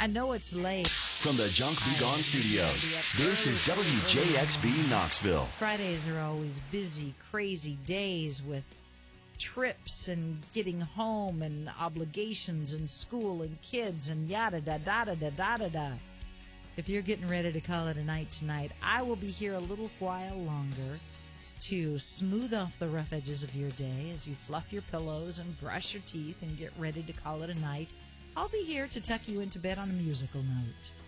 I know it's late. From the Junk Be Gone Studios, this is WJXB Knoxville. Fridays are always busy, crazy days with trips and getting home and obligations and school and kids and yada da da da da da da da. If you're getting ready to call it a night tonight, I will be here a little while longer to smooth off the rough edges of your day as you fluff your pillows and brush your teeth and get ready to call it a night. I'll be here to tuck you into bed on a musical note.